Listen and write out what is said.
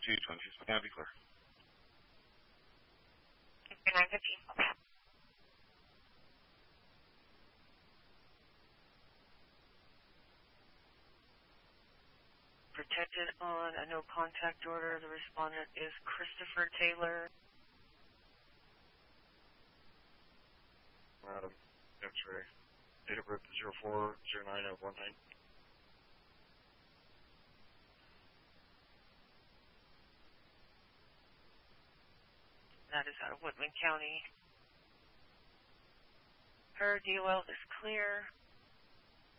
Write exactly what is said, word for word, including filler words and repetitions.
two twenty. Can I be clear? nine fifty. Protected on a no contact order. The respondent is Christopher Taylor. Madam, X-ray. Date of birth zero four zero nine of one nine. That is out of Whitman County. Her D L L is clear.